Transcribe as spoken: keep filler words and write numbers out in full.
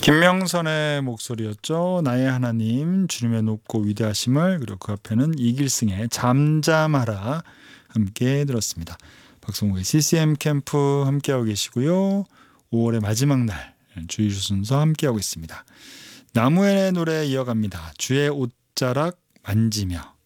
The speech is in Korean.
김명선의 목소리였죠. 나의 하나님 주님의 높고 위대하심을, 그리고 그 앞에는 이길승의 잠잠하라 함께 들었습니다. 박성욱의 씨씨엠 캠프 함께하고 계시고요. 오월의 마지막 날 주일 순서 함께하고 있습니다. 나무의 노래 이어갑니다. 주의 옷자락 만지며.